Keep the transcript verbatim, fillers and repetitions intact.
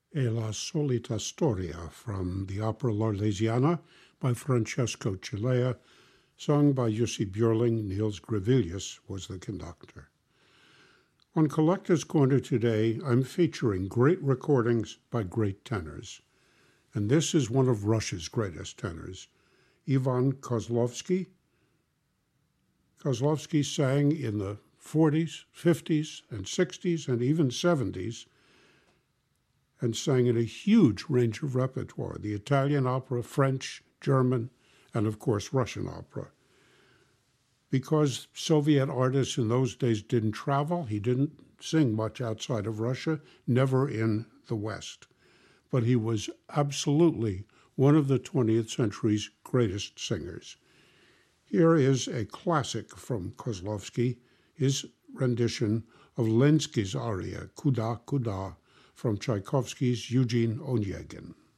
E la solita storia from the opera L'Arlesiana by Francesco Cilea, sung by Jussi Björling. Niels Gravilius was the conductor. On Collector's Corner today, I'm featuring great recordings by great tenors. And this is one of Russia's greatest tenors, Ivan Kozlovsky. Kozlovsky sang in the forties, fifties, and sixties, and even seventies, and sang in a huge range of repertoire, the Italian opera, French, German, and of course Russian opera. Because Soviet artists in those days didn't travel, he didn't sing much outside of Russia, never in the West. But he was absolutely one of the twentieth century's greatest singers. Here is a classic from Kozlovsky, his rendition of Lenski's aria, Kuda Kuda, from Tchaikovsky's Eugene Onegin.